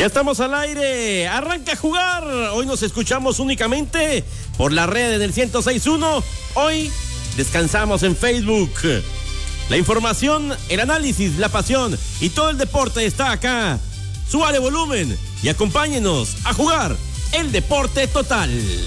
Ya estamos al aire, arranca a jugar. Hoy nos escuchamos únicamente por la red en el 106.1. Hoy descansamos en Facebook. La información, el análisis, la pasión y todo el deporte está acá. Súbale volumen y acompáñenos a jugar el deporte total.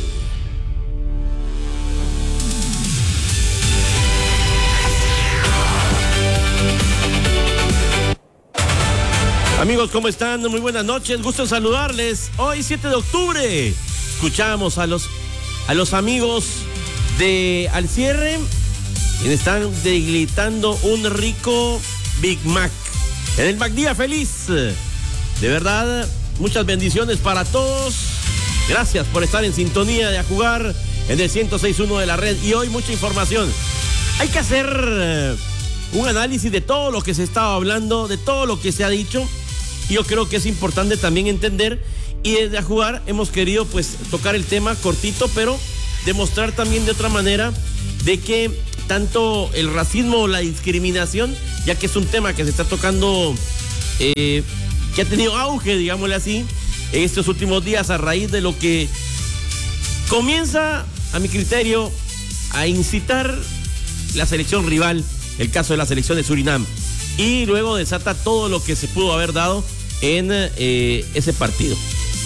Amigos, ¿cómo están? Muy buenas noches, gusto en saludarles. Hoy 7 de octubre escuchamos a los amigos de Al Cierre, quienes están deglitando un rico Big Mac en el McDía Feliz. De verdad, muchas bendiciones para todos. Gracias por estar en sintonía de A Jugar en el 106.1 de la red. Y hoy mucha información. Hay que hacer un análisis de todo lo que se estaba hablando, de todo lo que se ha dicho. Y yo creo que es importante también entender, y desde A Jugar hemos querido pues tocar el tema cortito, pero demostrar también de otra manera de que tanto el racismo o la discriminación, ya que es un tema que se está tocando, que ha tenido auge, digámosle así, en estos últimos días a raíz de lo que comienza, a mi criterio, a incitar la selección rival, el caso de la selección de Surinam. Y luego desata todo lo que se pudo haber dado en ese partido.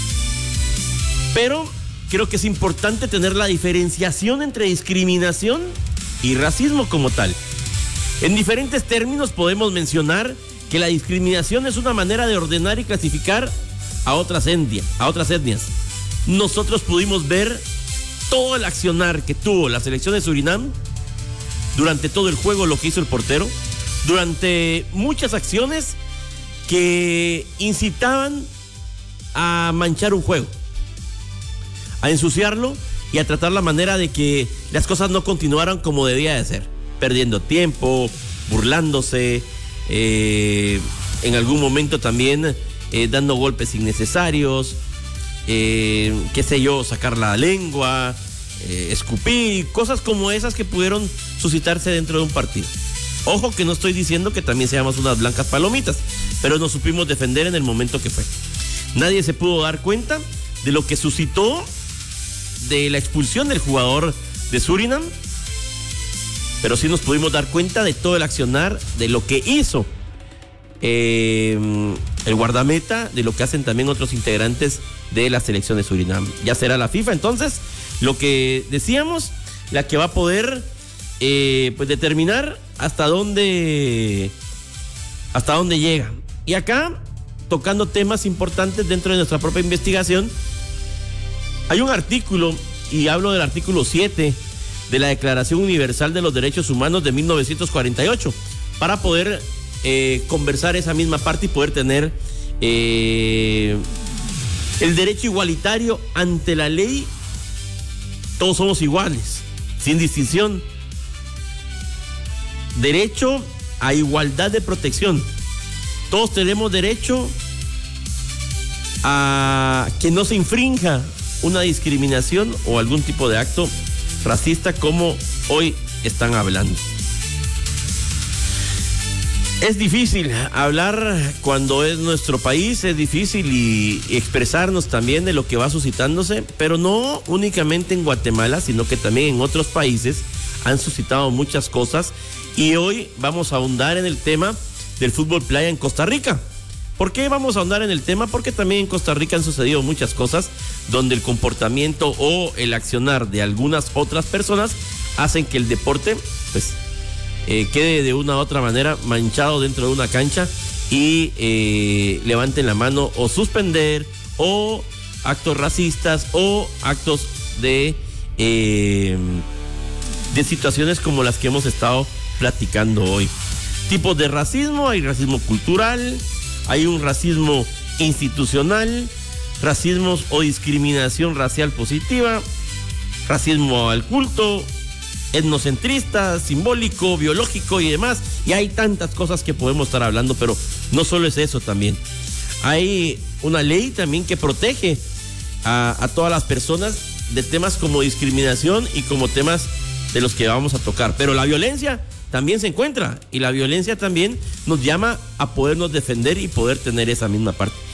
Pero creo que es importante tener la diferenciación entre discriminación y racismo como tal. En diferentes términos podemos mencionar que la discriminación es una manera de ordenar y clasificar a otras etnias. Nosotros pudimos ver todo el accionar que tuvo la selección de Surinam durante todo el juego, lo que hizo el portero, durante muchas acciones que incitaban a manchar un juego, a ensuciarlo y a tratar la manera de que las cosas no continuaran como debía de ser, perdiendo tiempo, burlándose, en algún momento también dando golpes innecesarios, qué sé yo, sacar la lengua, escupir, cosas como esas que pudieron suscitarse dentro de un partido. Ojo que no estoy diciendo que también seamos unas blancas palomitas, pero nos supimos defender en el momento que fue. Nadie se pudo dar cuenta de lo que suscitó de la expulsión del jugador de Surinam, pero sí nos pudimos dar cuenta de todo el accionar, de lo que hizo el guardameta, de lo que hacen también otros integrantes de la selección de Surinam. Ya será la FIFA entonces, lo que decíamos, la que va a poder pues determinar hasta dónde llega. Y acá, tocando temas importantes dentro de nuestra propia investigación, hay un artículo, y hablo del artículo 7 de la Declaración Universal de los Derechos Humanos de 1948, para poder conversar esa misma parte y poder tener el derecho igualitario ante la ley. Todos somos iguales, sin distinción. Derecho a igualdad de protección. Todos tenemos derecho a que no se infrinja una discriminación o algún tipo de acto racista como hoy están hablando. Es difícil hablar cuando es nuestro país, es difícil y expresarnos también de lo que va suscitándose, pero no únicamente en Guatemala, sino que también en otros países han suscitado muchas cosas. Y hoy vamos a ahondar en el tema del fútbol playa en Costa Rica. ¿Por qué vamos a ahondar en el tema? Porque también en Costa Rica han sucedido muchas cosas donde el comportamiento o el accionar de algunas otras personas hacen que el deporte pues quede de una u otra manera manchado dentro de una cancha y levanten la mano o suspender o actos racistas o actos de situaciones como las que hemos estado platicando hoy. Tipos de racismo: hay racismo cultural, hay un racismo institucional, racismos o discriminación racial positiva, racismo al culto, etnocentrista, simbólico, biológico y demás. Y hay tantas cosas que podemos estar hablando, pero no solo es eso también. Hay una ley también que protege a todas las personas de temas como discriminación y como temas de los que vamos a tocar. Pero la violencia también se encuentra, y la violencia también nos llama a podernos defender y poder tener esa misma parte.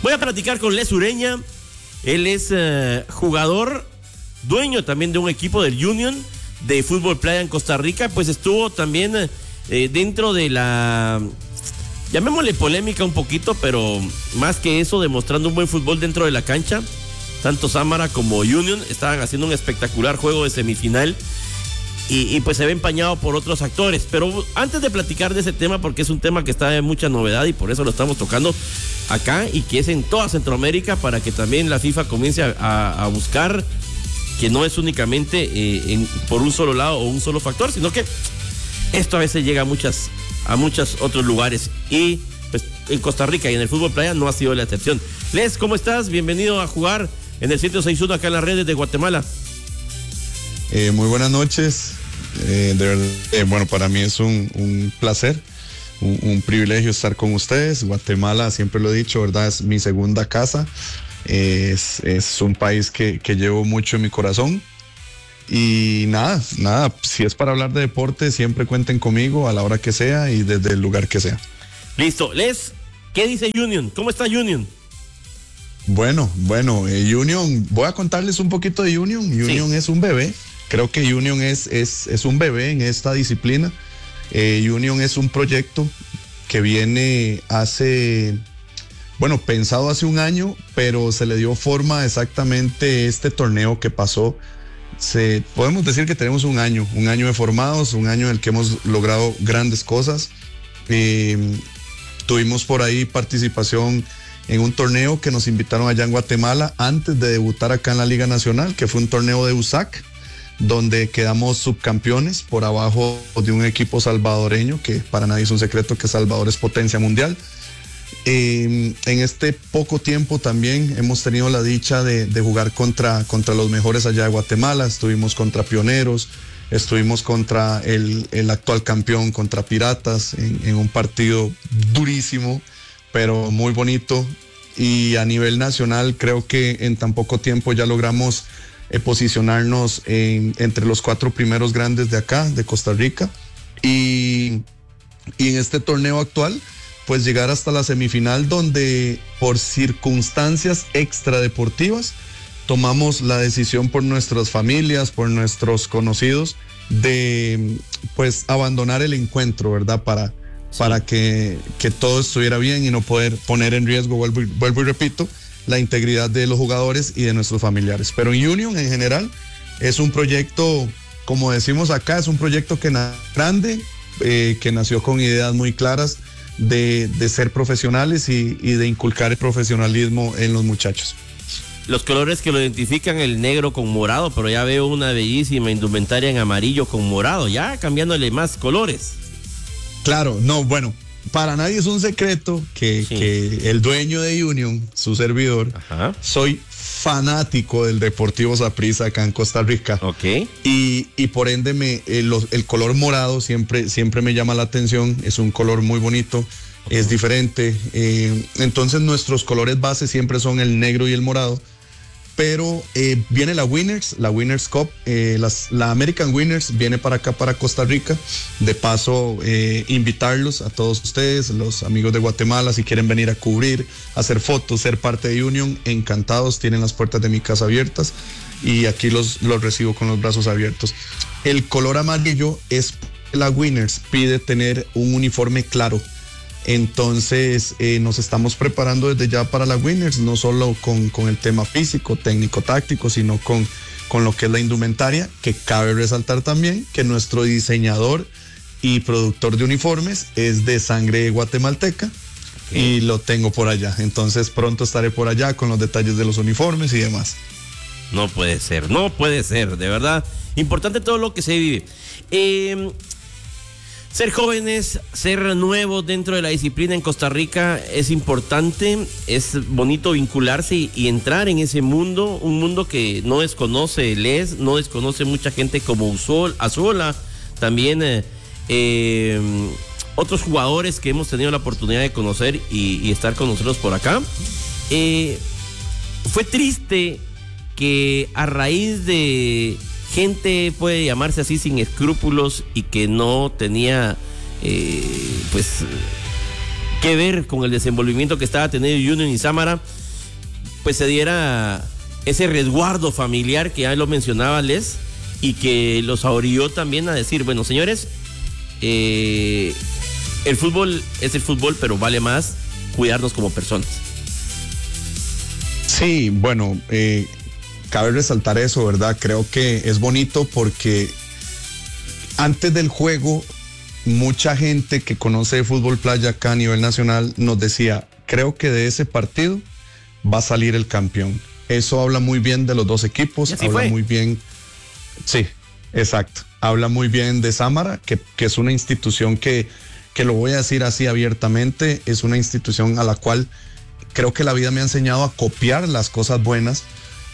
Voy a platicar con Les Ureña. Él es jugador, dueño también de un equipo del Union de fútbol playa en Costa Rica. Pues estuvo también dentro de la, llamémosle polémica un poquito, pero más que eso, demostrando un buen fútbol dentro de la cancha. Tanto Samara como Union estaban haciendo un espectacular juego de semifinal y pues se ve empañado por otros actores. Pero antes de platicar de ese tema, porque es un tema que está de mucha novedad y por eso lo estamos tocando acá y que es en toda Centroamérica, para que también la FIFA comience a buscar que no es únicamente por un solo lado o un solo factor, sino que esto a veces llega a muchos otros lugares, y pues en Costa Rica y en el fútbol playa no ha sido la excepción. Les, ¿cómo estás? Bienvenido a jugar en el 106.1 acá en las redes de Guatemala. Muy buenas noches. De verdad, bueno, para mí es un placer, un privilegio estar con ustedes. Guatemala, siempre lo he dicho, ¿verdad? Es mi segunda casa. Es un país que llevo mucho en mi corazón. Y nada, si es para hablar de deporte, siempre cuenten conmigo a la hora que sea y desde el lugar que sea. Listo. Les, ¿qué dice Union? ¿Cómo está Union? Bueno, Union, voy a contarles un poquito de Union. Union sí. Es un bebé. Creo que Union es un bebé en esta disciplina. Union es un proyecto que viene pensado hace un año, pero se le dio forma exactamente este torneo que pasó. Podemos decir que tenemos un año de formados, un año en el que hemos logrado grandes cosas. Tuvimos por ahí participación en un torneo que nos invitaron allá en Guatemala antes de debutar acá en la Liga Nacional, que fue un torneo de USAC, donde quedamos subcampeones por abajo de un equipo salvadoreño, que para nadie es un secreto que Salvador es potencia mundial. En este poco tiempo también hemos tenido la dicha de jugar contra los mejores allá de Guatemala. Estuvimos contra Pioneros, estuvimos contra el actual campeón, contra Piratas, en un partido durísimo, pero muy bonito. Y a nivel nacional creo que en tan poco tiempo ya logramos posicionarnos entre los 4 primeros grandes de acá, de Costa Rica. Y en este torneo actual, pues llegar hasta la semifinal, donde por circunstancias extradeportivas tomamos la decisión por nuestras familias, por nuestros conocidos, de pues abandonar el encuentro, ¿verdad? Para que todo estuviera bien y no poder poner en riesgo, vuelvo y repito, la integridad de los jugadores y de nuestros familiares. Pero en Union en general es un proyecto, como decimos acá, es un proyecto que grande, que nació con ideas muy claras de ser profesionales y de inculcar el profesionalismo en los muchachos. Los colores que lo identifican, el negro con morado, pero ya veo una bellísima indumentaria en amarillo con morado, ya cambiándole más colores. Claro, no, bueno, para nadie es un secreto que el dueño de Union, su servidor, soy fanático del Deportivo Saprissa acá en Costa Rica. Okay. Y por ende el color morado siempre me llama la atención. Es un color muy bonito, es diferente. Entonces nuestros colores base siempre son el negro y el morado. Pero viene la Winners Cup, la American Winners viene para acá, para Costa Rica. De paso, invitarlos a todos ustedes, los amigos de Guatemala, si quieren venir a cubrir, hacer fotos, ser parte de Union, encantados, tienen las puertas de mi casa abiertas y aquí los recibo con los brazos abiertos. El color amarillo es la Winners, pide tener un uniforme claro. Entonces nos estamos preparando desde ya para la Winners, no solo con el tema físico, técnico, táctico, sino con lo que es la indumentaria, que cabe resaltar también que nuestro diseñador y productor de uniformes es de sangre guatemalteca. Okay. Y lo tengo por allá, entonces pronto estaré por allá con los detalles de los uniformes y demás. No puede ser, de verdad, importante todo lo que se vive. Ser jóvenes, ser nuevos dentro de la disciplina en Costa Rica es importante, es bonito vincularse y entrar en ese mundo, un mundo que no desconoce Les, no desconoce mucha gente como Azuola, también otros jugadores que hemos tenido la oportunidad de conocer y estar con nosotros por acá. Fue triste que a raíz de gente, puede llamarse así, sin escrúpulos y que no tenía que ver con el desenvolvimiento que estaba teniendo Junior y Sámara, pues se diera ese resguardo familiar que ya lo mencionaba Les, y que los orilló también a decir, bueno, señores, el fútbol es el fútbol, pero vale más cuidarnos como personas. Sí, bueno, cabe resaltar eso, ¿verdad? Creo que es bonito porque antes del juego, mucha gente que conoce de fútbol playa acá a nivel nacional nos decía, creo que de ese partido va a salir el campeón. Eso habla muy bien de los dos equipos, habla muy bien, sí, exacto, habla muy bien de Sámara, que es una institución que lo voy a decir así abiertamente, es una institución a la cual creo que la vida me ha enseñado a copiar las cosas buenas,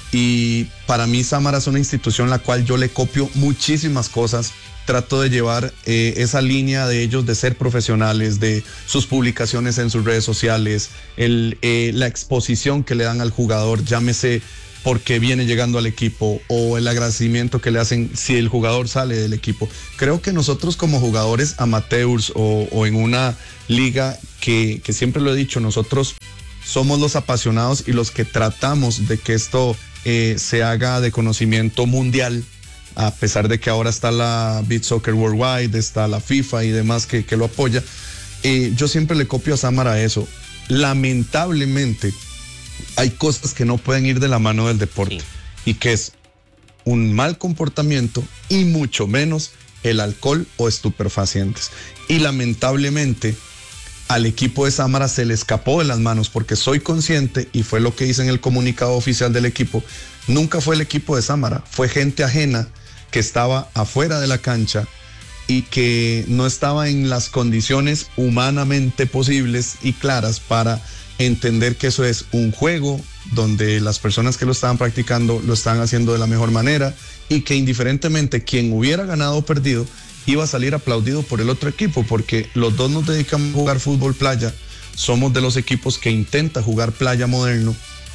y para mí Sámara es una institución a la cual yo le copio muchísimas cosas. Trato de llevar esa línea de ellos de ser profesionales, de sus publicaciones en sus redes sociales, la exposición que le dan al jugador, llámese porque viene llegando al equipo, o el agradecimiento que le hacen si el jugador sale del equipo. Creo que nosotros como jugadores amateurs o en una liga que siempre lo he dicho, nosotros somos los apasionados y los que tratamos de que esto se haga de conocimiento mundial, a pesar de que ahora está la Beach Soccer Worldwide, está la FIFA y demás que lo apoya. Yo siempre le copio a Sámara eso. Lamentablemente, hay cosas que no pueden ir de la mano del deporte, y que es un mal comportamiento y mucho menos el alcohol o estupefacientes. Y lamentablemente, al equipo de Sámara se le escapó de las manos, porque soy consciente, y fue lo que hice en el comunicado oficial del equipo, nunca fue el equipo de Sámara, fue gente ajena que estaba afuera de la cancha y que no estaba en las condiciones humanamente posibles y claras para entender que eso es un juego donde las personas que lo estaban practicando lo estaban haciendo de la mejor manera, y que indiferentemente quien hubiera ganado o perdido iba a salir aplaudido por el otro equipo, porque los dos nos dedicamos a jugar fútbol playa, somos de los equipos que intenta jugar playa moderno,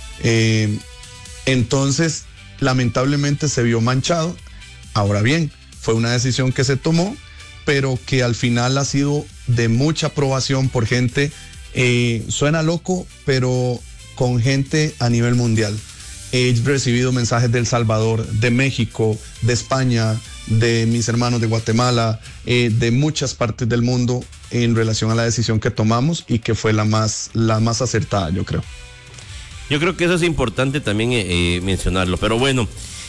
entonces lamentablemente se vio manchado. Ahora bien, fue una decisión que se tomó, pero que al final ha sido de mucha aprobación por gente, suena loco, pero con gente a nivel mundial. He recibido mensajes de El Salvador, de México, de España, de mis hermanos de Guatemala, de muchas partes del mundo en relación a la decisión que tomamos, y que fue la más acertada, yo creo. Yo creo que eso es importante también mencionarlo, pero bueno,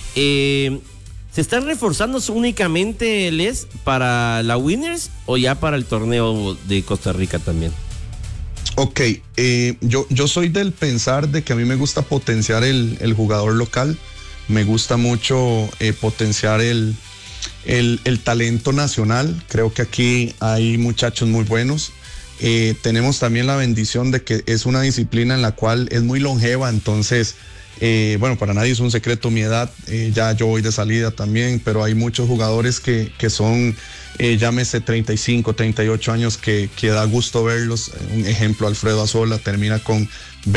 ¿se están reforzando únicamente, Les, para la Winners o ya para el torneo de Costa Rica también? Ok, yo soy del pensar de que a mí me gusta potenciar el jugador local, me gusta mucho potenciar el talento nacional. Creo que aquí hay muchachos muy buenos. Tenemos también la bendición de que es una disciplina en la cual es muy longeva, entonces, bueno, para nadie es un secreto mi edad, ya yo voy de salida también, pero hay muchos jugadores que son, llámese 35, 38 años, que da gusto verlos. Un ejemplo, Alfredo Azola termina con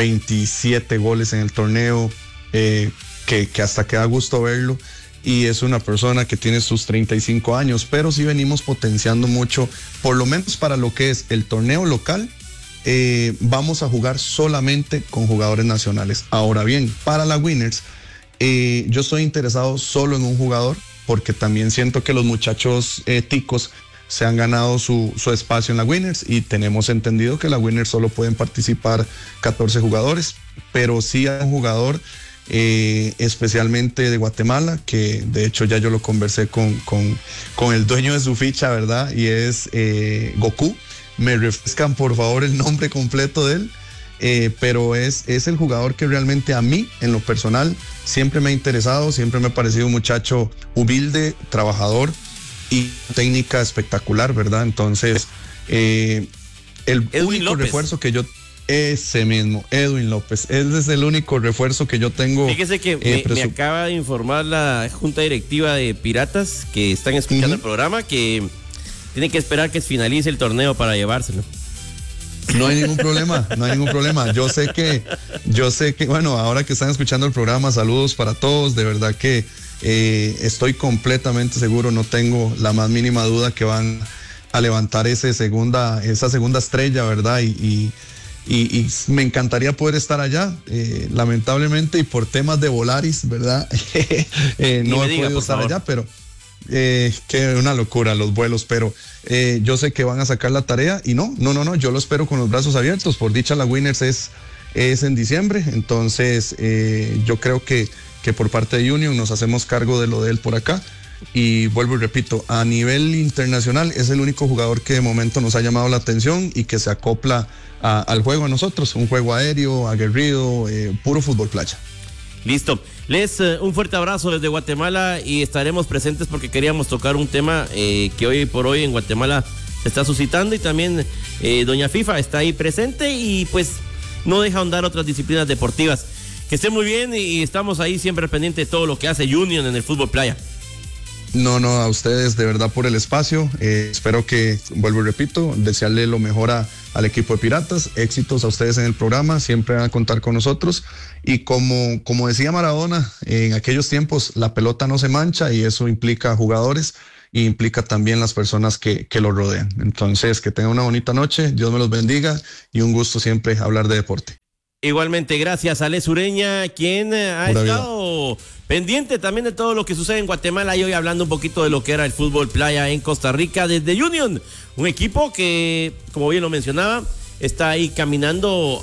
27 goles en el torneo, que hasta que da gusto verlo, y es una persona que tiene sus 35 años, pero sí venimos potenciando mucho, por lo menos para lo que es el torneo local. Vamos a jugar solamente con jugadores nacionales. Ahora bien, para la Winners, yo estoy interesado solo en un jugador, porque también siento que los muchachos ticos se han ganado su espacio en la Winners, y tenemos entendido que la Winners solo pueden participar 14 jugadores, pero sí hay un jugador especialmente de Guatemala, que de hecho ya yo lo conversé con el dueño de su ficha, ¿verdad? Y es Goku. Me refrescan por favor el nombre completo de él, pero es el jugador que realmente a mí, en lo personal, siempre me ha interesado, siempre me ha parecido un muchacho humilde, trabajador y técnica espectacular, ¿verdad? Entonces, el único refuerzo que yo... Ese mismo, Edwin López. Ese es el único refuerzo que yo tengo. Fíjese que me acaba de informar la Junta Directiva de Piratas, que están escuchando el programa, que tienen que esperar que finalice el torneo para llevárselo. No hay ningún problema, no hay ningún problema. Yo sé que, bueno, ahora que están escuchando el programa, saludos para todos. De verdad que estoy completamente seguro, no tengo la más mínima duda que van a levantar esa segunda estrella, ¿verdad? Y me encantaría poder estar allá, lamentablemente, y por temas de Volaris, ¿verdad? No he podido estar allá, pero que una locura los vuelos, pero yo sé que van a sacar la tarea y no, yo lo espero con los brazos abiertos. Por dicha, la Winners es en diciembre, entonces yo creo que por parte de Union nos hacemos cargo de lo de él por acá. Y vuelvo y repito, a nivel internacional es el único jugador que de momento nos ha llamado la atención y que se acopla al juego a nosotros, un juego aéreo, aguerrido, puro fútbol playa. Listo. Les un fuerte abrazo desde Guatemala y estaremos presentes porque queríamos tocar un tema que hoy por hoy en Guatemala se está suscitando, y también doña FIFA está ahí presente y pues no deja ahondar otras disciplinas deportivas. Que estén muy bien y estamos ahí siempre al pendiente de todo lo que hace Union en el fútbol playa. No, a ustedes de verdad por el espacio. Espero que, vuelvo y repito, desearle lo mejor al equipo de Piratas, éxitos a ustedes en el programa, siempre van a contar con nosotros. Y como decía Maradona, en aquellos tiempos la pelota no se mancha y eso implica jugadores y implica también las personas que lo rodean. Entonces, que tengan una bonita noche, Dios me los bendiga y un gusto siempre hablar de deporte. Igualmente, gracias a Ale Sureña, quien ha estado pendiente también de todo lo que sucede en Guatemala y hoy hablando un poquito de lo que era el fútbol playa en Costa Rica desde Union, un equipo que, como bien lo mencionaba, está ahí caminando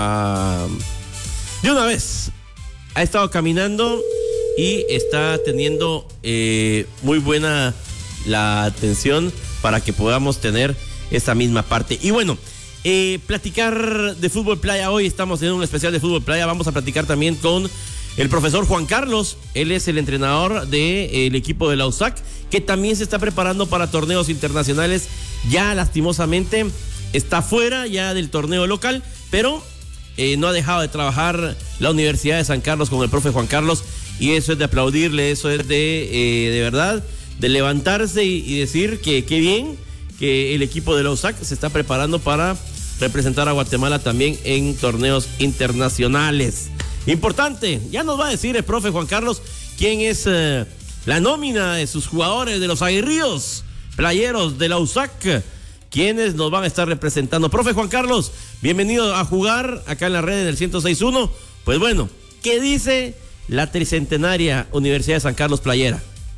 de una vez. Ha estado caminando y está teniendo muy buena la atención para que podamos tener esa misma parte. Y bueno, platicar de fútbol playa, hoy estamos en un especial de fútbol playa, vamos a platicar también con el profesor Juan Carlos. Él es el entrenador del equipo de la USAC, que también se está preparando para torneos internacionales. Ya lastimosamente está fuera ya del torneo local, pero no ha dejado de trabajar la Universidad de San Carlos con el profe Juan Carlos, y eso es de aplaudirle, eso es de verdad, de levantarse y decir que qué bien que el equipo de la USAC se está preparando para representar a Guatemala también en torneos internacionales. Importante, ya nos va a decir el profe Juan Carlos quién es la nómina de sus jugadores, de los aguerridos playeros de la USAC, quienes nos van a estar representando. Profe Juan Carlos, bienvenido a jugar acá en la red del 106.1. Pues bueno, ¿qué dice la tricentenaria Universidad de San Carlos Playera?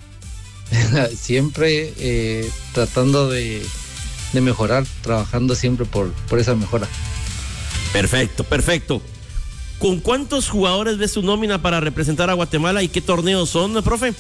Siempre tratando de mejorar, trabajando siempre por esa mejora. Perfecto. ¿Con cuántos jugadores ves su nómina para representar a Guatemala y qué torneos son, profe?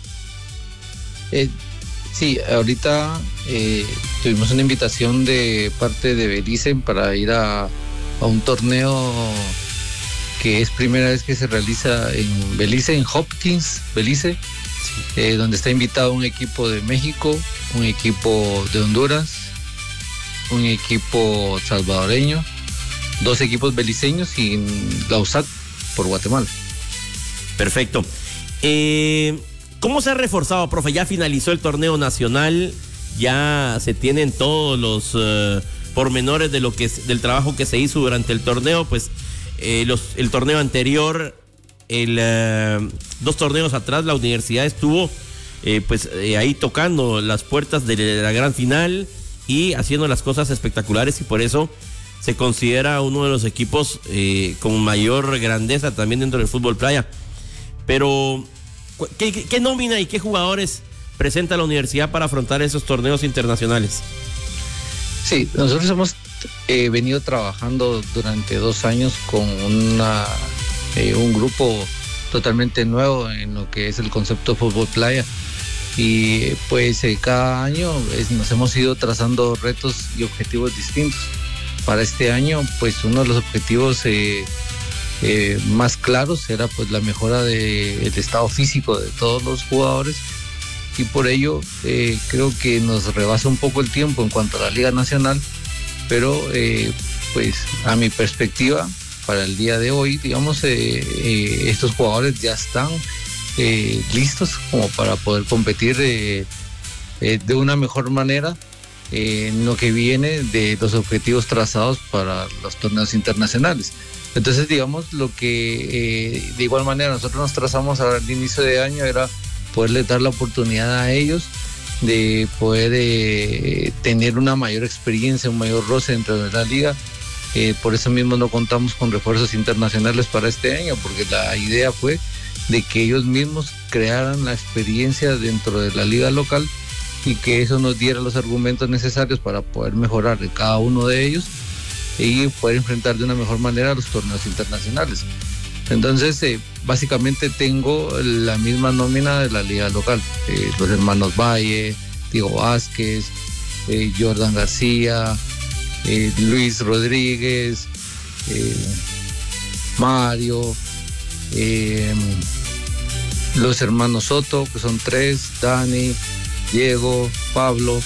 Sí, ahorita tuvimos una invitación de parte de Belice para ir a un torneo que es primera vez que se realiza en Belice, en Hopkins, Belice, donde está invitado un equipo de México, un equipo de Honduras, un equipo salvadoreño, 2 equipos beliceños y la USAC por Guatemala. Perfecto. ¿Cómo se ha reforzado, profe? Ya finalizó el torneo nacional, ya se tienen todos los pormenores de del trabajo que se hizo durante el torneo, pues el torneo anterior, 2 torneos atrás, la universidad estuvo ahí tocando las puertas de la gran final y haciendo las cosas espectaculares, y por eso se considera uno de los equipos con mayor grandeza también dentro del fútbol playa. Pero ¿qué nómina y qué jugadores presenta la universidad para afrontar esos torneos internacionales? Sí, nosotros hemos venido trabajando durante 2 años con un grupo totalmente nuevo en lo que es el concepto de fútbol playa, y pues cada año nos hemos ido trazando retos y objetivos distintos. Para este año, pues uno de los objetivos más claros era pues la mejora del estado físico de todos los jugadores, y por ello creo que nos rebasa un poco el tiempo en cuanto a la Liga Nacional, pero pues a mi perspectiva, para el día de hoy, digamos, estos jugadores ya están listos como para poder competir de una mejor manera en lo que viene de los objetivos trazados para los torneos internacionales. Entonces, digamos, lo que de igual manera nosotros nos trazamos al inicio de año era poderles dar la oportunidad a ellos de poder tener una mayor experiencia, un mayor roce dentro de la liga. Por eso mismo no contamos con refuerzos internacionales para este año, porque la idea fue de que ellos mismos crearan la experiencia dentro de la liga local y que eso nos diera los argumentos necesarios para poder mejorar de cada uno de ellos y poder enfrentar de una mejor manera a los torneos internacionales. Entonces, básicamente tengo la misma nómina de la liga local. Los hermanos Valle, Diego Vázquez, Jordan García, Luis Rodríguez, Mario, los hermanos Soto, que son 3, Dani, Diego, Pablo,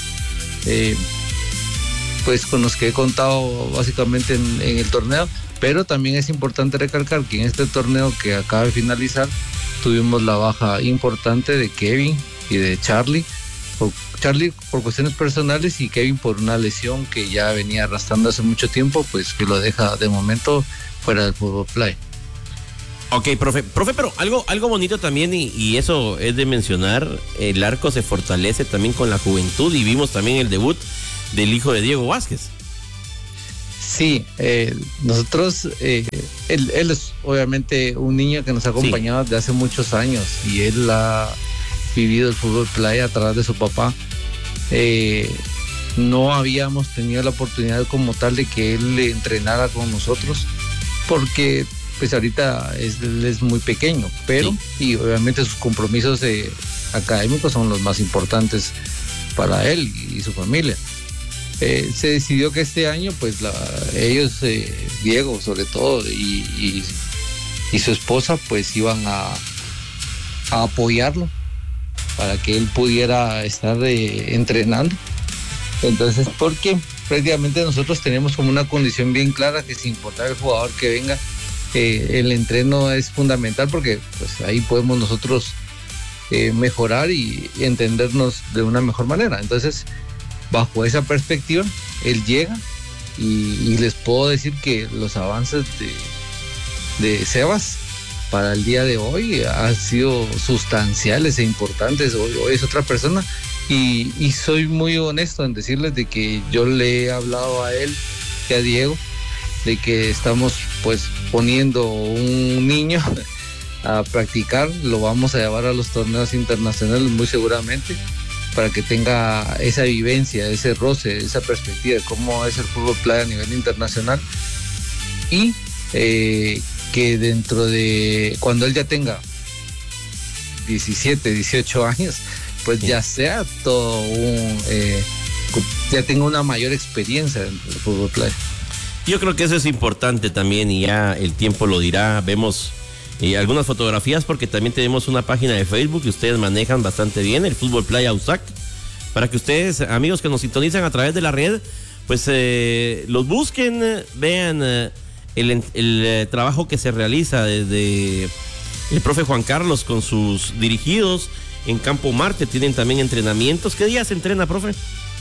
pues con los que he contado básicamente en el torneo. Pero también es importante recalcar que en este torneo que acaba de finalizar tuvimos la baja importante de Kevin y de Charlie. Charlie por cuestiones personales y Kevin por una lesión que ya venía arrastrando hace mucho tiempo, pues que lo deja de momento fuera del fútbol play. Ok, profe, pero algo bonito también, y eso es de mencionar, el arco se fortalece también con la juventud, y vimos también el debut del hijo de Diego Vázquez. Sí, nosotros, él es obviamente un niño que nos ha acompañado desde hace muchos años, y él ha vivido el fútbol playa a través de su papá. No habíamos tenido la oportunidad como tal de que él le entrenara con nosotros, porque pues ahorita él es muy pequeño, pero y obviamente sus compromisos académicos son los más importantes para él y su familia. Se decidió que este año pues ellos, Diego sobre todo y su esposa, pues iban a apoyarlo para que él pudiera estar entrenando. Entonces, porque prácticamente nosotros tenemos como una condición bien clara que sin importar el jugador que venga, el entreno es fundamental, porque pues ahí podemos nosotros mejorar y entendernos de una mejor manera. Entonces, bajo esa perspectiva, él llega y les puedo decir que los avances de Sebas para el día de hoy han sido sustanciales e importantes. Hoy es otra persona, y soy muy honesto en decirles de que yo le he hablado a él y a Diego de que estamos pues poniendo un niño a practicar, lo vamos a llevar a los torneos internacionales muy seguramente, para que tenga esa vivencia, ese roce, esa perspectiva de cómo es el fútbol playa a nivel internacional, y que dentro de cuando él ya tenga 17, 18 años, pues ya sea todo ya tenga una mayor experiencia dentro del fútbol playa. Yo creo que eso es importante también, y ya el tiempo lo dirá. Vemos algunas fotografías, porque también tenemos una página de Facebook que ustedes manejan bastante bien, el Fútbol Playa USAC, para que ustedes, amigos que nos sintonizan a través de la red, pues los busquen, vean el trabajo que se realiza desde el profe Juan Carlos con sus dirigidos en Campo Marte. Tienen también entrenamientos. ¿Qué día se entrena, profe?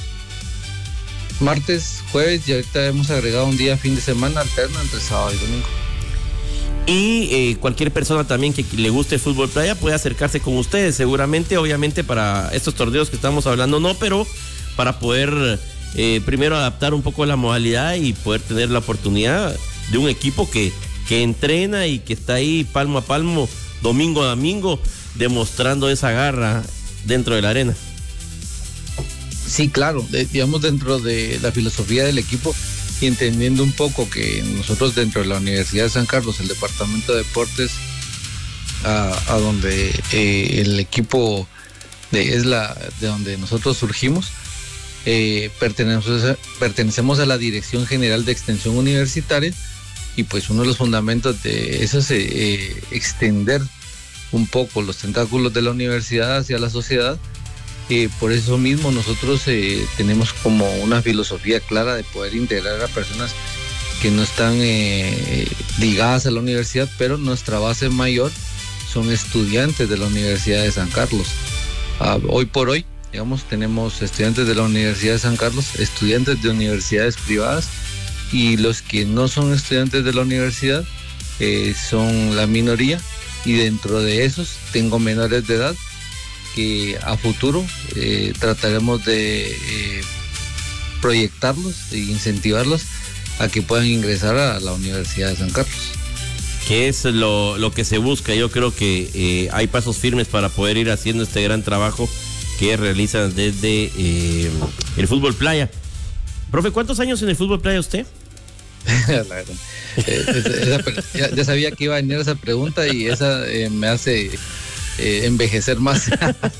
Martes, jueves, y ahorita hemos agregado un día fin de semana alterno entre sábado y domingo. Y cualquier persona también que le guste el fútbol playa puede acercarse con ustedes, seguramente, obviamente para estos torneos que estamos hablando no, pero para poder primero adaptar un poco la modalidad y poder tener la oportunidad de un equipo que entrena y que está ahí palmo a palmo, domingo a domingo, demostrando esa garra dentro de la arena. Sí, claro, digamos dentro de la filosofía del equipo, y entendiendo un poco que nosotros dentro de la Universidad de San Carlos, el departamento de deportes, a donde el equipo es de donde nosotros surgimos, pertenecemos a la Dirección General de Extensión Universitaria, y pues uno de los fundamentos de eso es extender un poco los tentáculos de la universidad hacia la sociedad. Por eso mismo nosotros tenemos como una filosofía clara de poder integrar a personas que no están ligadas a la universidad, pero nuestra base mayor son estudiantes de la Universidad de San Carlos. Hoy por hoy, digamos, tenemos estudiantes de la Universidad de San Carlos, estudiantes de universidades privadas, y los que no son estudiantes de la universidad son la minoría, y dentro de esos tengo menores de edad que a futuro trataremos de proyectarlos e incentivarlos a que puedan ingresar a la Universidad de San Carlos. Que es lo que se busca. Yo creo que hay pasos firmes para poder ir haciendo este gran trabajo que realizan desde el fútbol playa. Profe, ¿cuántos años en el fútbol playa usted? La verdad, ya sabía que iba a venir esa pregunta y esa me hace envejecer más.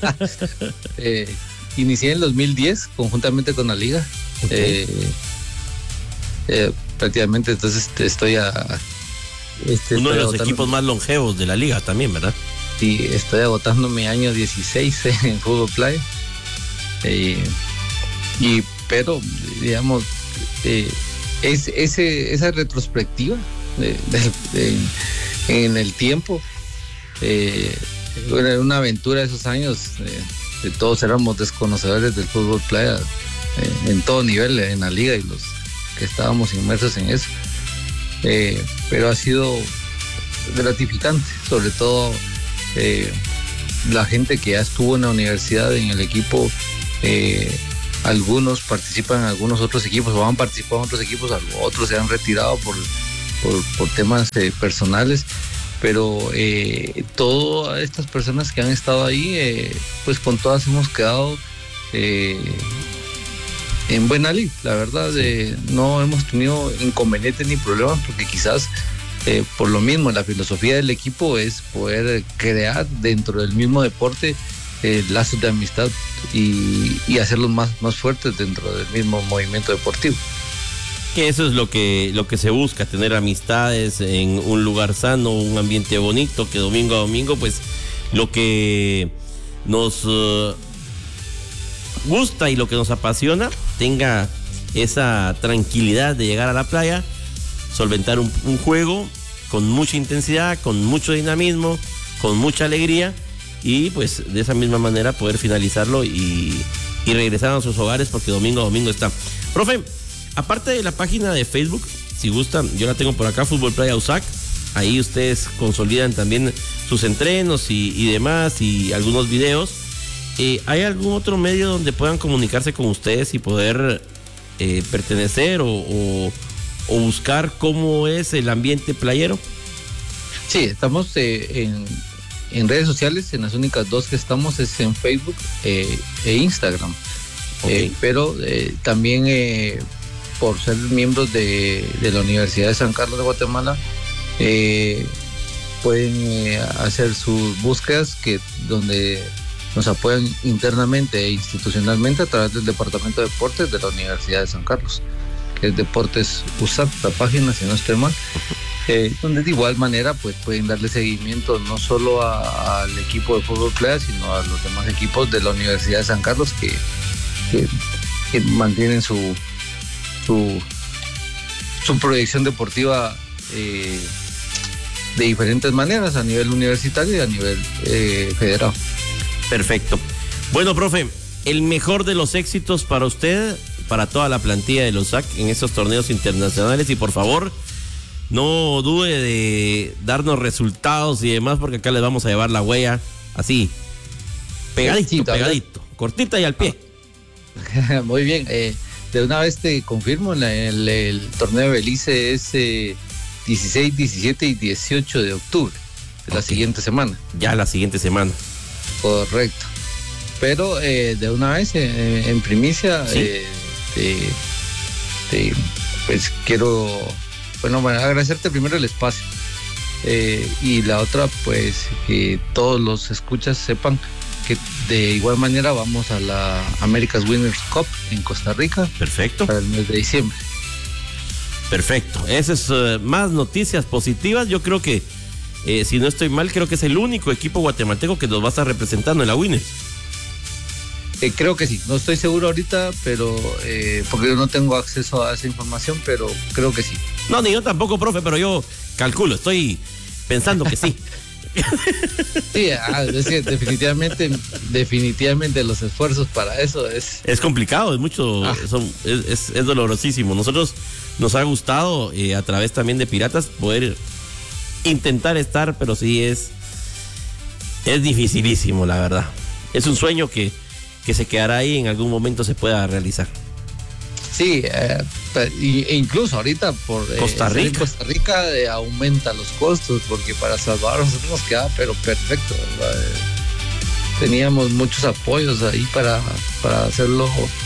Inicié en 2010 conjuntamente con la liga. Okay. Prácticamente entonces estoy uno de los equipos más longevos de la liga también, ¿verdad? Sí, estoy agotando mi año 16 en fútbol playa. Pero digamos esa retrospectiva en el tiempo, una aventura de esos años. Todos éramos desconocedores del fútbol playa en todo nivel en la liga y los que estábamos inmersos en eso, pero ha sido gratificante, sobre todo la gente que ya estuvo en la universidad, en el equipo. Algunos participan en algunos otros equipos o han participado en otros equipos, otros se han retirado por temas personales, pero todas estas personas que han estado ahí, pues con todas hemos quedado en buena lid, la verdad. No hemos tenido inconvenientes ni problemas, porque quizás por lo mismo la filosofía del equipo es poder crear dentro del mismo deporte lazos de amistad y hacerlos más fuertes dentro del mismo movimiento deportivo. Que eso es lo que se busca, tener amistades en un lugar sano, un ambiente bonito, que domingo a domingo, pues lo que nos gusta y lo que nos apasiona tenga esa tranquilidad de llegar a la playa, solventar un juego con mucha intensidad, con mucho dinamismo, con mucha alegría, y pues de esa misma manera poder finalizarlo y regresar a nuestros hogares, porque domingo a domingo está. Profe, aparte de la página de Facebook, si gustan, yo la tengo por acá, Fútbol Playa USAC. Ahí ustedes consolidan también sus entrenos y demás, y algunos videos. ¿Hay algún otro medio donde puedan comunicarse con ustedes y poder pertenecer o buscar cómo es el ambiente playero? Sí, estamos en redes sociales. En las únicas dos que estamos es en Facebook e Instagram. Okay. Pero también por ser miembros de la Universidad de San Carlos de Guatemala, pueden hacer sus búsquedas donde nos apoyan internamente e institucionalmente a través del Departamento de Deportes de la Universidad de San Carlos, que es Deportes USAC, la página, si no estoy mal, donde de igual manera pues pueden darle seguimiento no solo al equipo de fútbol playa, sino a los demás equipos de la Universidad de San Carlos que mantienen su proyección deportiva de diferentes maneras, a nivel universitario y a nivel federal. Perfecto. Bueno, profe, el mejor de los éxitos para usted, para toda la plantilla de los SAC en estos torneos internacionales, y por favor, no dude de darnos resultados y demás, porque acá les vamos a llevar la huella así, pegadito, sí, pegadito, cortita y al pie. Muy bien, de una vez te confirmo, el torneo de Belice es 16, 17 y 18 de octubre, de la siguiente semana. Ya la siguiente semana. Correcto. Pero de una vez, en primicia, ¿sí? Pues quiero, agradecerte primero el espacio. Y la otra, pues que todos los escuchas sepan que de igual manera vamos a la America's Winners Cup en Costa Rica. Perfecto. Para el mes de diciembre. Perfecto. Esas es más noticias positivas. Yo creo que, si no estoy mal, creo que es el único equipo guatemalteco que nos va a estar representando en la Winners. Creo que sí, no estoy seguro ahorita, pero porque yo no tengo acceso a esa información, pero creo que sí. No, ni yo tampoco, profe, pero yo calculo, estoy pensando que sí. Sí, es que definitivamente los esfuerzos para eso es complicado, es mucho, es dolorosísimo. Nosotros nos ha gustado a través también de Piratas poder intentar estar, pero sí es dificilísimo, la verdad. es un sueño que se quedará ahí, en algún momento se pueda realizar. Sí, e incluso ahorita por Costa Rica, aumenta los costos, porque para Salvador nosotros nos quedaba pero perfecto, ¿verdad? Teníamos muchos apoyos ahí para hacerlo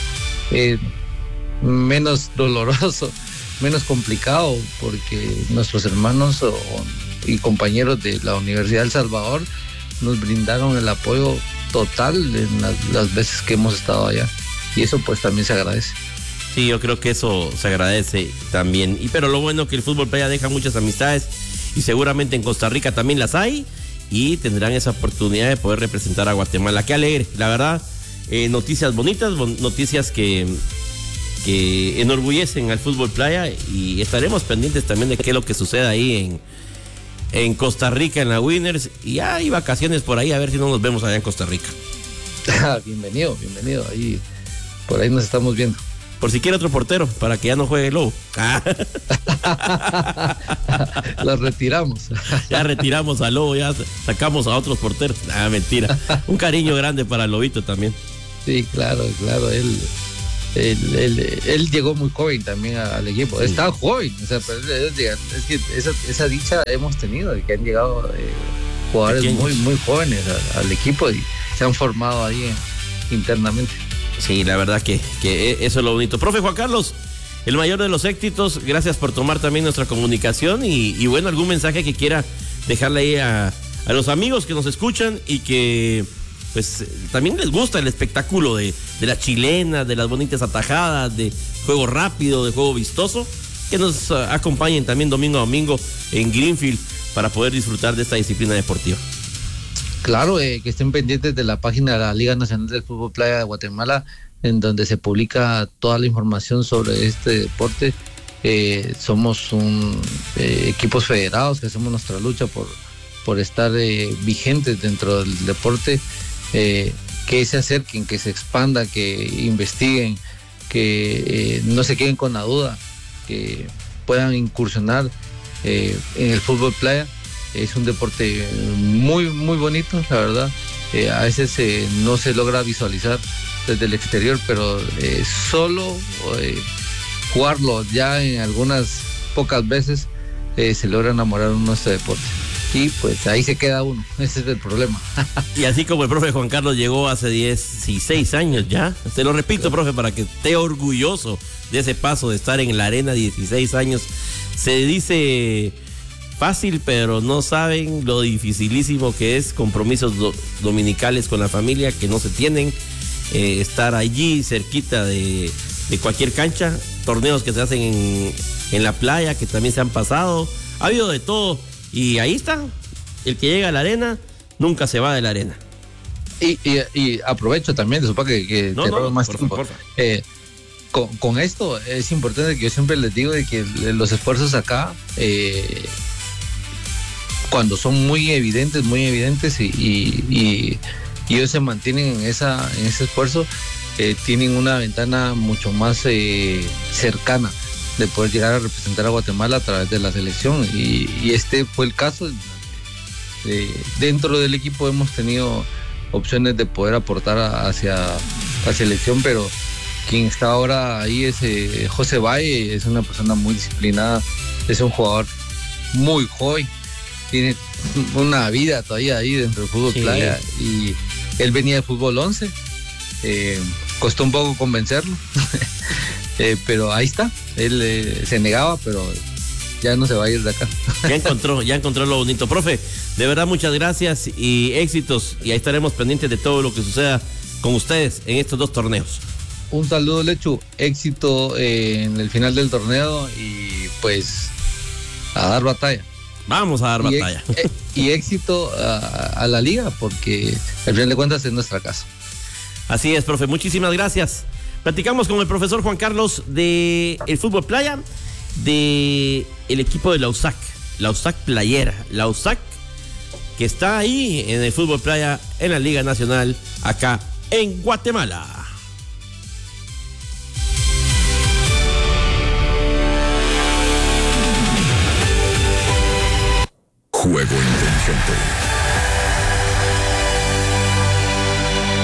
menos doloroso, menos complicado, porque nuestros hermanos y compañeros de la Universidad de El Salvador nos brindaron el apoyo total en las veces que hemos estado allá, y eso pues también se agradece. Sí, yo creo que eso se agradece también. Pero lo bueno que el fútbol playa deja muchas amistades, y seguramente en Costa Rica también las hay, y tendrán esa oportunidad de poder representar a Guatemala. Qué alegre, la verdad. Noticias bonitas, noticias que enorgullecen al fútbol playa, y estaremos pendientes también de qué es lo que suceda ahí en Costa Rica, en la Winners, y hay vacaciones por ahí, a ver si no nos vemos allá en Costa Rica. Bienvenido, ahí, por ahí nos estamos viendo. Por si quiere otro portero, para que ya no juegue el Lobo. Lo retiramos. Ya retiramos al Lobo, ya sacamos a otros porteros. Mentira. Un cariño grande para el Lobito también. Sí, claro. Él llegó muy joven también al equipo. Sí. Estaba joven, o sea, pero es que esa dicha hemos tenido, de que han llegado jugadores muy jóvenes al equipo y se han formado ahí internamente. Sí, la verdad que eso es lo bonito. Profe Juan Carlos, el mayor de los éxitos, gracias por tomar también nuestra comunicación, y bueno, algún mensaje que quiera dejarle ahí a los amigos que nos escuchan y que pues también les gusta el espectáculo de la chilena, de las bonitas atajadas, de juego rápido, de juego vistoso, que nos acompañen también domingo a domingo en Greenfield para poder disfrutar de esta disciplina deportiva. Claro, que estén pendientes de la página de la Liga Nacional del Fútbol Playa de Guatemala, en donde se publica toda la información sobre este deporte. Somos equipos federados que hacemos nuestra lucha por estar vigentes dentro del deporte, que se acerquen, que se expanda, que investiguen, que no se queden con la duda, que puedan incursionar en el fútbol playa. Es un deporte muy bonito, la verdad. A veces no se logra visualizar desde el exterior, pero solo jugarlo ya en algunas pocas veces se logra enamorar uno de este deporte. Y pues ahí se queda uno, ese es el problema. Y así como el profe Juan Carlos llegó hace 16 años ya, te lo repito, claro, profe, para que esté orgulloso de ese paso de estar en la arena 16 años. Se dice fácil, pero no saben lo dificilísimo que es, compromisos dominicales con la familia que no se tienen, estar allí cerquita de cualquier cancha, torneos que se hacen en la playa que también se han pasado, ha habido de todo, y ahí está, el que llega a la arena nunca se va de la arena. Y aprovecho también, supongo que no, te robo más tiempo. Por con esto es importante, que yo siempre les digo de que los esfuerzos acá, cuando son muy evidentes y ellos se mantienen en ese esfuerzo, tienen una ventana mucho más cercana de poder llegar a representar a Guatemala a través de la selección, y este fue el caso. Dentro del equipo hemos tenido opciones de poder aportar hacia la selección, pero quien está ahora ahí es José Valle, es una persona muy disciplinada, es un jugador muy joven, tiene una vida todavía ahí dentro del fútbol playa, y él venía de fútbol 11, costó un poco convencerlo, pero ahí está, él se negaba, pero ya no se va a ir de acá. Ya encontró lo bonito. Profe, de verdad muchas gracias y éxitos, y ahí estaremos pendientes de todo lo que suceda con ustedes en estos 2 torneos. Un saludo, Lechu, éxito en el final del torneo, y pues a dar batalla. Vamos a dar batalla. Y éxito a la liga, porque al final de cuentas es nuestra casa. Así es, profe, muchísimas gracias. Platicamos con el profesor Juan Carlos de el fútbol playa, de el equipo de la USAC Playera, la USAC que está ahí en el fútbol playa en la Liga Nacional acá en Guatemala. Juego inteligente.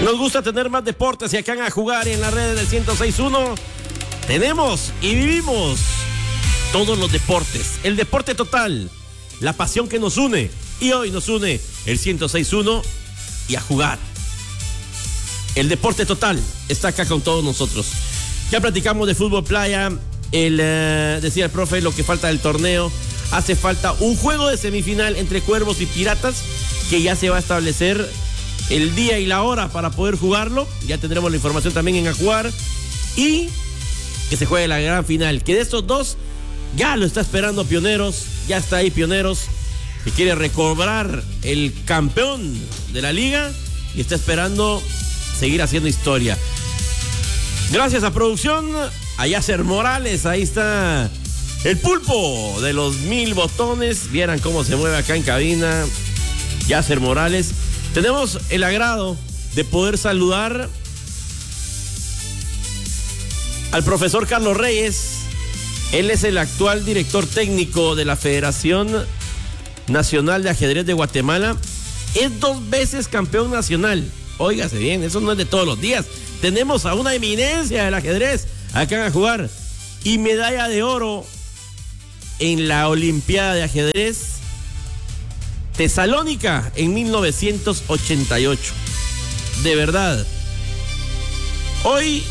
Nos gusta tener más deportes y acá en A Jugar en la red del 106.1 tenemos y vivimos todos los deportes. El deporte total, la pasión que nos une. Y hoy nos une el 106.1 y A Jugar. El deporte total está acá con todos nosotros. Ya platicamos de fútbol playa. Decía el profe lo que falta del torneo. Hace falta un juego de semifinal entre Cuervos y Piratas, que ya se va a establecer el día y la hora para poder jugarlo. Ya tendremos la información también en A Jugar. Y que se juegue la gran final, que de estos dos ya lo está esperando Pioneros. Ya está ahí Pioneros, que quiere recobrar el campeón de la liga y está esperando seguir haciendo historia. Gracias a producción, a Yasser Morales. Ahí está el pulpo de los 1000 botones. Vieran cómo se mueve acá en cabina Yasser Morales. Tenemos el agrado de poder saludar al profesor Carlos Reyes. Él es el actual director técnico de la Federación Nacional de Ajedrez de Guatemala. Es 2 veces campeón nacional. Óigase bien, eso no es de todos los días. Tenemos a una eminencia del ajedrez acá a jugar. Y medalla de oro en la Olimpiada de Ajedrez Tesalónica en 1988. De verdad. Hoy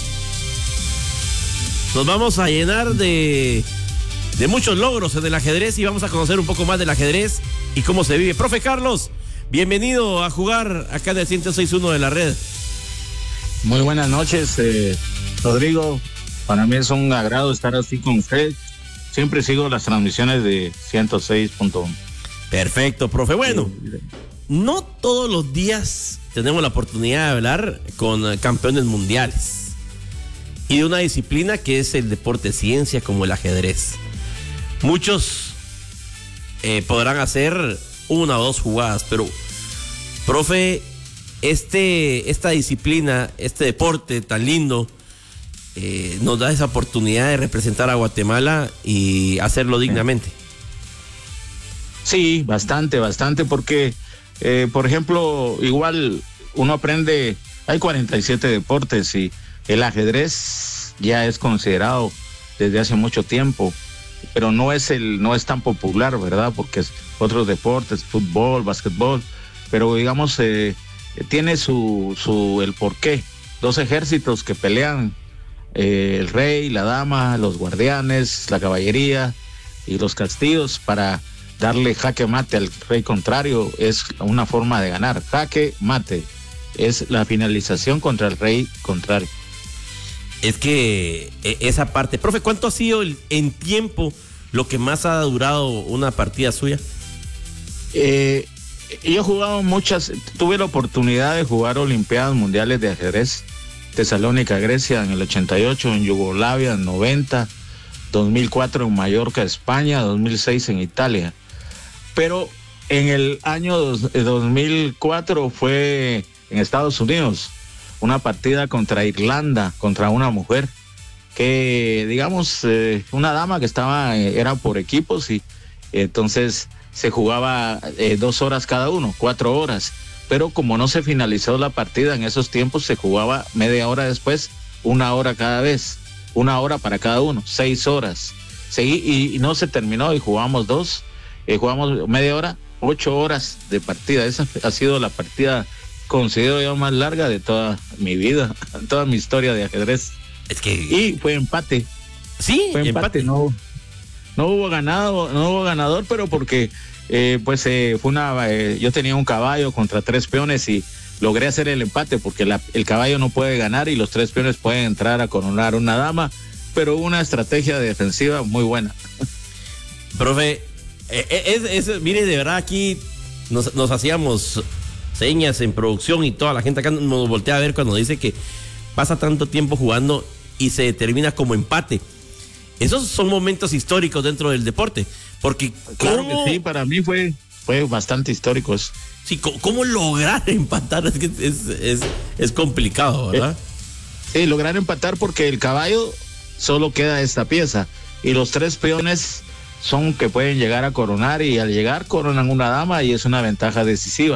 nos vamos a llenar de muchos logros en el ajedrez y vamos a conocer un poco más del ajedrez y cómo se vive. Profe Carlos, bienvenido a jugar acá en el 106.1 de la red. Muy buenas noches, Rodrigo. Para mí es un agrado estar así con usted. Siempre sigo las transmisiones de 106.1. Perfecto, profe. Bueno, no todos los días tenemos la oportunidad de hablar con campeones mundiales y de una disciplina que es el deporte ciencia como el ajedrez. Muchos podrán hacer 1 o 2 jugadas, pero, profe, esta disciplina, este deporte tan lindo, nos da esa oportunidad de representar a Guatemala y hacerlo dignamente. Sí, bastante, porque, por ejemplo, igual uno aprende, hay 47 deportes y el ajedrez ya es considerado desde hace mucho tiempo, pero no es tan popular, ¿verdad? Porque es otros deportes, fútbol, básquetbol, pero digamos tiene el porqué. 2 ejércitos que pelean, el rey, la dama, los guardianes, la caballería y los castillos para darle jaque mate al rey contrario. Es una forma de ganar. Jaque mate es la finalización contra el rey contrario. Es que esa parte, profe, ¿cuánto ha sido en tiempo lo que más ha durado una partida suya? Yo he jugado tuve la oportunidad de jugar Olimpiadas Mundiales de Ajedrez, Tesalónica, Grecia en el 88, en Yugoslavia en 90, 2004 en Mallorca, España, 2006 en Italia. Pero en el año 2004 fue en Estados Unidos, una partida contra Irlanda, contra una mujer que, digamos, una dama que era por equipos y entonces se jugaba 2 horas cada uno, 4 horas, pero como no se finalizó la partida en esos tiempos, se jugaba media hora después, 1 hora cada vez, 1 hora para cada uno, 6 horas. Seguí y no se terminó y jugamos jugamos media hora, 8 horas de partida. Esa ha sido la partida, considero yo, más larga de toda mi vida, toda mi historia de ajedrez. Y fue empate. Sí, fue empate. No hubo ganador, pero porque yo tenía un caballo contra 3 peones y logré hacer el empate porque el caballo no puede ganar y los 3 peones pueden entrar a coronar una dama, pero una estrategia defensiva muy buena. Profe, mire, de verdad aquí nos hacíamos señas en producción y toda la gente acá nos voltea a ver cuando dice que pasa tanto tiempo jugando y se determina como empate. Esos son momentos históricos dentro del deporte, porque claro que sí, para mí fue bastante histórico eso. Sí, ¿cómo lograr empatar? Es que es complicado, ¿verdad? Sí, lograr empatar porque el caballo solo queda esta pieza y los 3 peones son que pueden llegar a coronar y al llegar coronan una dama y es una ventaja decisiva.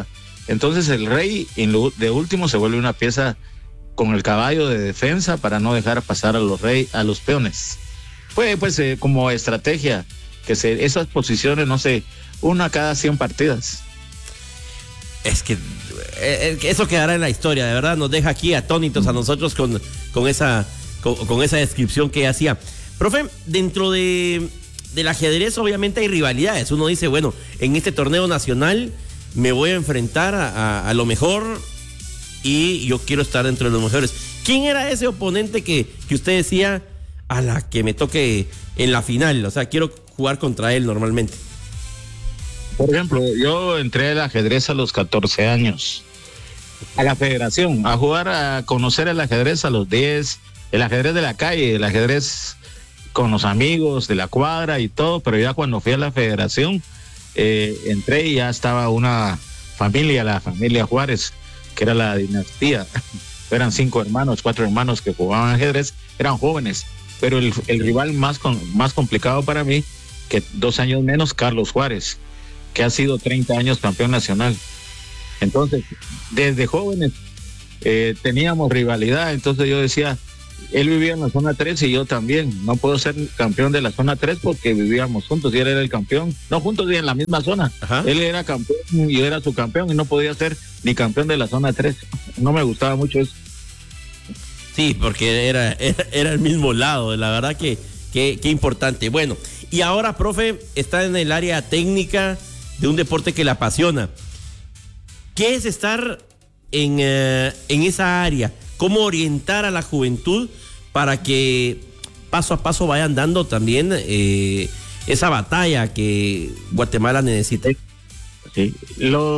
Entonces el rey de último se vuelve una pieza con el caballo de defensa para no dejar pasar a los peones. Fue pues como estrategia que esas posiciones, no sé, una cada 100 partidas. Es que eso quedará en la historia, de verdad nos deja aquí atónitos a nosotros con esa descripción que hacía. Profe, dentro del ajedrez obviamente hay rivalidades. Uno dice, bueno, en este torneo nacional me voy a enfrentar a lo mejor y yo quiero estar dentro de los mejores. ¿Quién era ese oponente que usted decía, a la que me toque en la final? O sea, quiero jugar contra él normalmente. Por ejemplo, yo entré al ajedrez a los 14 años, a la federación, a jugar, a conocer el ajedrez a los 10, el ajedrez de la calle, el ajedrez con los amigos de la cuadra y todo, pero ya cuando fui a la federación, entré y ya estaba una familia, la familia Juárez, que era la dinastía. Eran 5 hermanos, 4 hermanos que jugaban ajedrez, eran jóvenes, pero el rival más complicado para mí, que 2 años menos, Carlos Juárez, que ha sido 30 años campeón nacional. Entonces, desde jóvenes teníamos rivalidad, entonces yo decía, él vivía en la zona 3 y yo también, no puedo ser campeón de la zona 3 porque vivíamos juntos y él era el campeón, no juntos y en la misma zona. Ajá. Él era campeón y yo era su campeón y no podía ser ni campeón de la zona 3, no me gustaba mucho eso. Sí, porque era el mismo lado, la verdad que importante. Bueno, y ahora, profe, está en el área técnica de un deporte que le apasiona. ¿Qué es estar en esa área? ¿Cómo orientar a la juventud para que paso a paso vayan dando también esa batalla que Guatemala necesita? Sí.